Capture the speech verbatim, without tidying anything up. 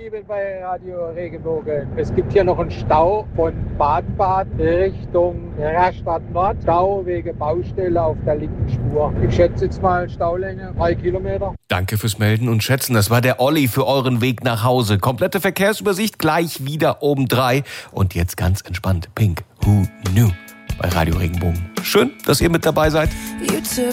Liebe bei Radio Regenbogen. Es gibt hier noch einen Stau von Baden-Bad Richtung Rastatt Nord. Stau wegen Baustelle auf der linken Spur. Ich schätze jetzt mal Staulänge drei Kilometer. Danke fürs Melden und Schätzen. Das war der Olli für euren Weg nach Hause. Komplette Verkehrsübersicht gleich wieder um drei. Und jetzt ganz entspannt Pink. Who knew? Bei Radio Regenbogen. Schön, dass ihr mit dabei seid.